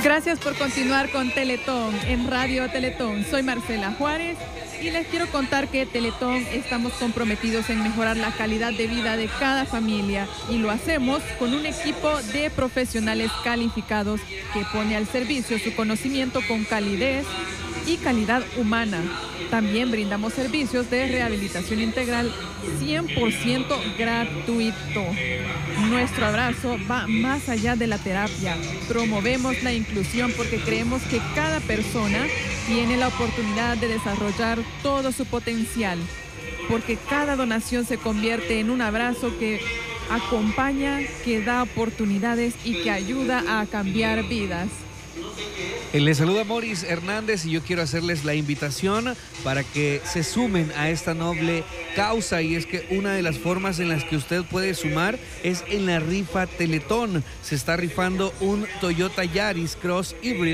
Gracias por continuar con Teletón en Radio Teletón. Soy Marcela Juárez y les quiero contar que Teletón estamos comprometidos en mejorar la calidad de vida de cada familia y lo hacemos con un equipo de profesionales calificados que pone al servicio su conocimiento con calidez y calidad humana. También brindamos servicios de rehabilitación integral 100% gratuito. Nuestro abrazo va más allá de la terapia. Promovemos la inclusión porque creemos que cada persona tiene la oportunidad de desarrollar todo su potencial. Porque cada donación se convierte en un abrazo que acompaña, que da oportunidades y que ayuda a cambiar vidas. Les saluda Moris Hernández y yo quiero hacerles la invitación para que se sumen a esta noble causa, y es que una de las formas en las que usted puede sumar es en la rifa Teletón. Se está rifando un Toyota Yaris Cross híbrido